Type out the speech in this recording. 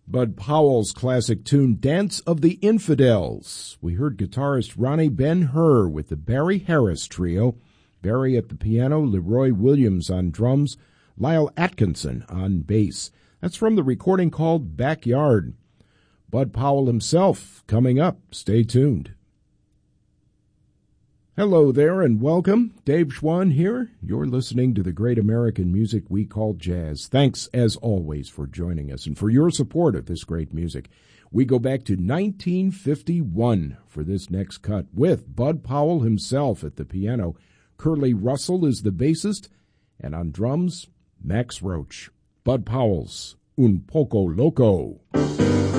Bud Powell's classic tune, Dance of the Infidels. We heard guitarist Ronnie Ben-Hur with the Barry Harris Trio. Barry at the piano, Leroy Williams on drums, Lyle Atkinson on bass. That's from the recording called Backyard. Bud Powell himself coming up. Stay tuned. Hello there and welcome. Dave Schwann here. You're listening to the great American music we call jazz. Thanks, as always, for joining us and for your support of this great music. We go back to 1951 for this next cut with Bud Powell himself at the piano. Curly Russell is the bassist, and on drums, Max Roach. Bud Powell's Un Poco Loco.